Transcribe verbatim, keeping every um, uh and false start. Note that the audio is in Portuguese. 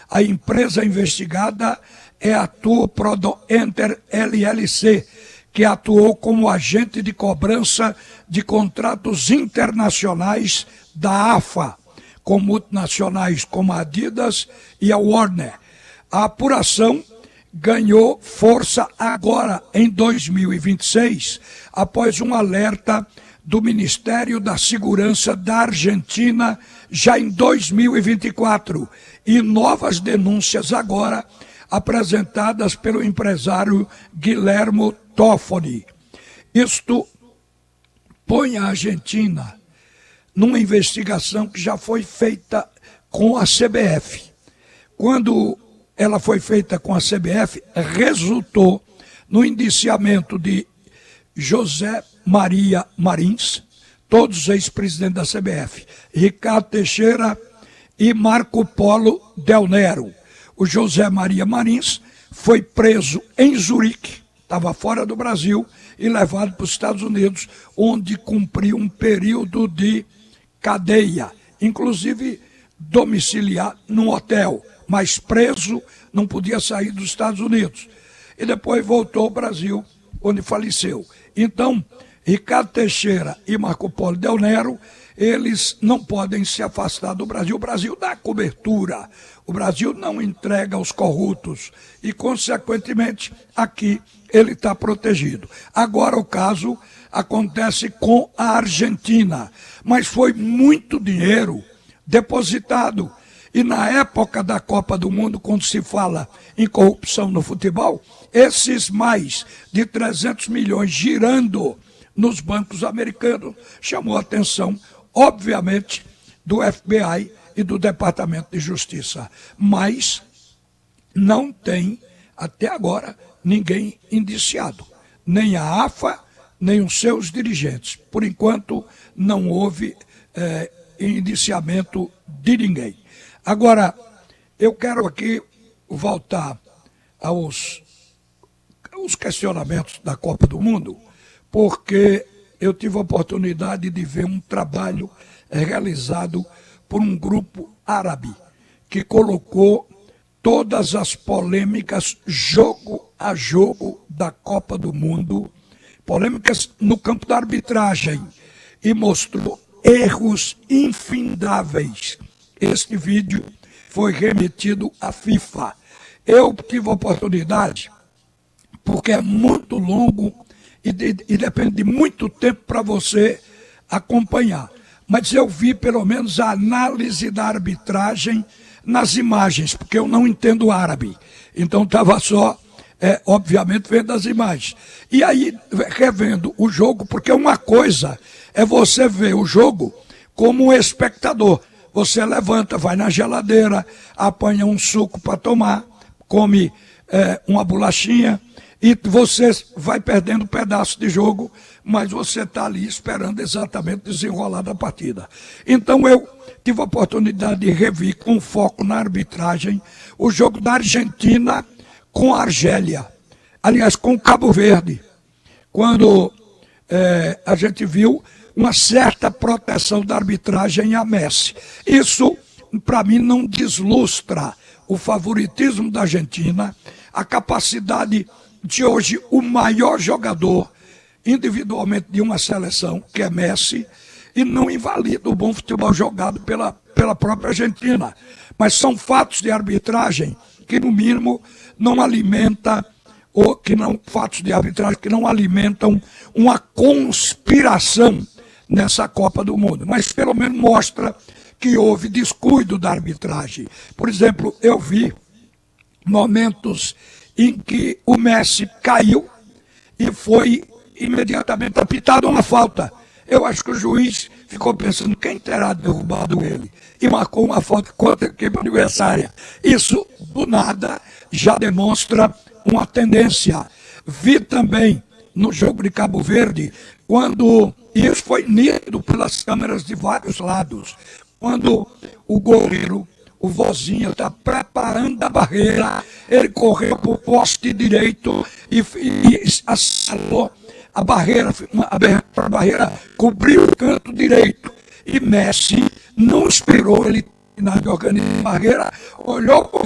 A empresa investigada é a Tour Prodoenter L L C, que atuou como agente de cobrança de contratos internacionais da A F A, com multinacionais como a Adidas e a Warner. A apuração ganhou força agora, em dois mil e vinte e seis, após um alerta do Ministério da Segurança da Argentina, já em dois mil e vinte e quatro, e novas denúncias agora apresentadas pelo empresário Guillermo Toffoli. Isto põe a Argentina numa investigação que já foi feita com a C B F. Quando ela foi feita com a C B F, resultou no indiciamento de José Maria Marins, todos ex-presidentes da C B F, Ricardo Teixeira e Marco Polo Del Nero. O José Maria Marins foi preso em Zurique, estava fora do Brasil, e levado para os Estados Unidos, onde cumpriu um período de cadeia, inclusive domiciliar num hotel, mas preso, não podia sair dos Estados Unidos. E depois voltou ao Brasil, onde faleceu. Então, Ricardo Teixeira e Marco Polo Del Nero, eles não podem se afastar do Brasil. O Brasil dá cobertura, o Brasil não entrega aos corruptos e, consequentemente, aqui ele está protegido. Agora o caso acontece com a Argentina, mas foi muito dinheiro depositado. E na época da Copa do Mundo, quando se fala em corrupção no futebol, esses mais de trezentos milhões girando nos bancos americanos chamou a atenção, obviamente, do F B I e do Departamento de Justiça. Mas não tem, até agora, ninguém indiciado. Nem a A F A, nem os seus dirigentes. Por enquanto, não houve é, indiciamento de ninguém. Agora, eu quero aqui voltar aos, aos questionamentos da Copa do Mundo, porque eu tive a oportunidade de ver um trabalho realizado por um grupo árabe, que colocou todas as polêmicas jogo a jogo da Copa do Mundo, polêmicas no campo da arbitragem, e mostrou erros infindáveis. Este vídeo foi remetido à FIFA. Eu tive a oportunidade, porque é muito longo e, de, e depende de muito tempo para você acompanhar. Mas eu vi pelo menos a análise da arbitragem nas imagens, porque eu não entendo árabe. Então estava só, é, obviamente, vendo as imagens. E aí, revendo o jogo, porque uma coisa é você ver o jogo como um espectador. Você levanta, vai na geladeira, apanha um suco para tomar, come é, uma bolachinha e você vai perdendo um pedaço de jogo, mas você está ali esperando exatamente desenrolar da partida. Então eu tive a oportunidade de rever com foco na arbitragem o jogo da Argentina com a Argélia, aliás, com o Cabo Verde, quando é, a gente viu uma certa proteção da arbitragem a Messi. Isso, para mim, não deslustra o favoritismo da Argentina, a capacidade de hoje o maior jogador individualmente de uma seleção, que é Messi, e não invalida o bom futebol jogado pela, pela própria Argentina. Mas são fatos de arbitragem que, no mínimo, não alimenta, ou que não, fatos de arbitragem que não alimentam uma conspiração nessa Copa do Mundo, mas pelo menos mostra que houve descuido da arbitragem. Por exemplo, eu vi momentos em que o Messi caiu e foi imediatamente apitado uma falta. Eu acho que o juiz ficou pensando quem terá derrubado ele e marcou uma falta contra a equipe adversária. Isso, do nada, já demonstra uma tendência. Vi também no jogo de Cabo Verde, quando, e isso foi nítido pelas câmeras de vários lados, quando o goleiro, o Vozinha, está preparando a barreira, ele correu para o poste direito e, e assalou a barreira, a barreira cobriu o canto direito. E Messi não esperou ele terminar de organizar a barreira, olhou para o